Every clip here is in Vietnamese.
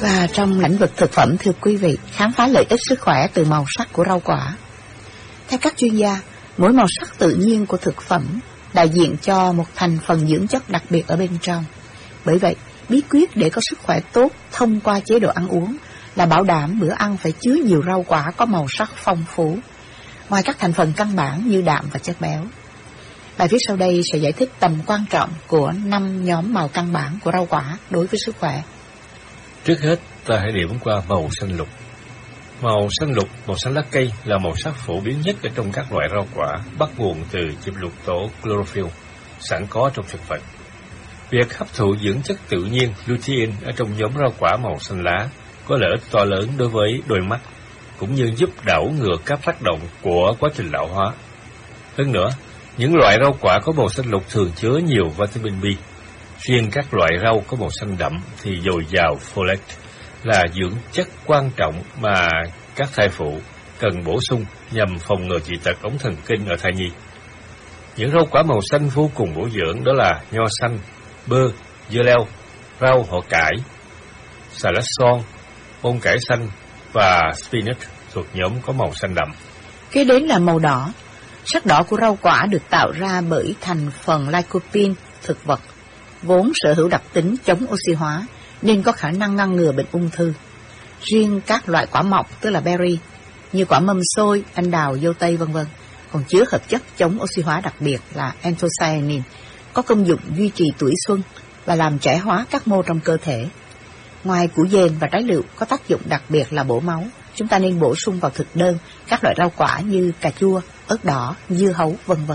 Và trong lĩnh vực thực phẩm, thưa quý vị, khám phá lợi ích sức khỏe từ màu sắc của rau quả. Theo các chuyên gia, mỗi màu sắc tự nhiên của thực phẩm đại diện cho một thành phần dưỡng chất đặc biệt ở bên trong. Bởi vậy, bí quyết để có sức khỏe tốt thông qua chế độ ăn uống là bảo đảm bữa ăn phải chứa nhiều rau quả có màu sắc phong phú, ngoài các thành phần căn bản như đạm và chất béo. Bài viết sau đây sẽ giải thích tầm quan trọng của 5 nhóm màu căn bản của rau quả đối với sức khỏe. Trước hết, ta hãy điểm qua màu xanh lục. Màu xanh lục, màu xanh lá cây là màu sắc phổ biến nhất ở trong các loại rau quả, bắt nguồn từ diệp lục tổ chlorophyll sẵn có trong thực vật. Việc hấp thụ dưỡng chất tự nhiên lutein ở trong nhóm rau quả màu xanh lá có lợi ích to lớn đối với đôi mắt, cũng như giúp đảo ngược các tác động của quá trình lão hóa. Hơn nữa, những loại rau quả có màu xanh lục thường chứa nhiều vitamin B. Riêng các loại rau có màu xanh đậm thì dồi dào folate, là dưỡng chất quan trọng mà các thai phụ cần bổ sung nhằm phòng ngừa dị tật ống thần kinh ở thai nhi. Những rau quả màu xanh vô cùng bổ dưỡng đó là nho xanh, bơ, dưa leo, rau họ cải, xà lách son, bông cải xanh và spinach thuộc nhóm có màu xanh đậm. Kế đến là màu đỏ. Sắc đỏ của rau quả được tạo ra bởi thành phần lycopene thực vật, vốn sở hữu đặc tính chống oxy hóa nên có khả năng ngăn ngừa bệnh ung thư. Riêng các loại quả mọng, tức là berry, như quả mâm xôi, anh đào, dâu tây v.v. còn chứa hợp chất chống oxy hóa đặc biệt là anthocyanin, có công dụng duy trì tuổi xuân và làm trẻ hóa các mô trong cơ thể. Ngoài củ dền và trái lựu có tác dụng đặc biệt là bổ máu, chúng ta nên bổ sung vào thực đơn các loại rau quả như cà chua, ớt đỏ, dưa hấu v.v.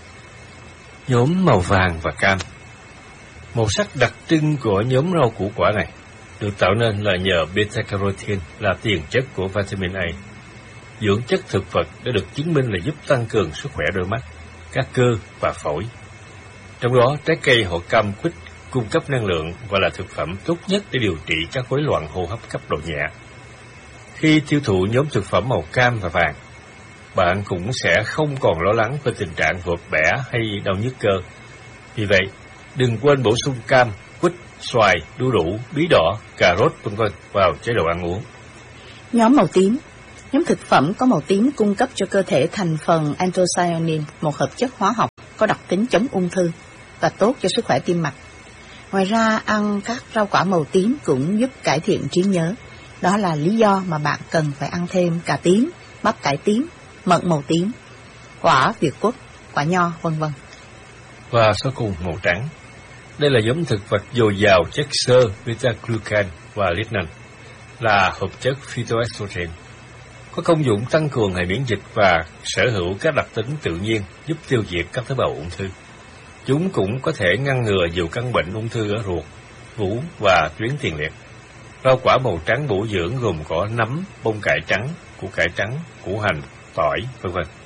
Nhóm màu vàng và cam. Màu sắc đặc trưng của nhóm rau củ quả này được tạo nên là nhờ beta-carotene là tiền chất của vitamin A. Dưỡng chất thực vật đã được chứng minh là giúp tăng cường sức khỏe đôi mắt, các cơ và phổi. Trong đó, trái cây họ cam quýt cung cấp năng lượng và là thực phẩm tốt nhất để điều trị các rối loạn hô hấp cấp độ nhẹ. Khi tiêu thụ nhóm thực phẩm màu cam và vàng, bạn cũng sẽ không còn lo lắng về tình trạng vợt bẻ hay đau nhức cơ. Vì vậy, đừng quên bổ sung cam, quýt, xoài, đu đủ, bí đỏ, cà rốt v.v. vào chế độ ăn uống. Nhóm màu tím. Nhóm thực phẩm có màu tím cung cấp cho cơ thể thành phần anthocyanin, một hợp chất hóa học có đặc tính chống ung thư và tốt cho sức khỏe tim mạch. Ngoài ra, ăn các rau quả màu tím cũng giúp cải thiện trí nhớ. Đó là lý do mà bạn cần phải ăn thêm cà tím, bắp cải tím, mận màu tím, quả việt quất, quả nho v.v. Và sau cùng màu trắng. Đây là nhóm thực vật dồi dào chất xơ, beta-glucan và lignan, là hợp chất phytoestrogen, có công dụng tăng cường hệ miễn dịch và sở hữu các đặc tính tự nhiên giúp tiêu diệt các tế bào ung thư. Chúng cũng có thể ngăn ngừa nhiều căn bệnh ung thư ở ruột, vú và tuyến tiền liệt. Rau quả màu trắng bổ dưỡng gồm có nấm, bông cải trắng, củ cải trắng, củ hành, tỏi v.v.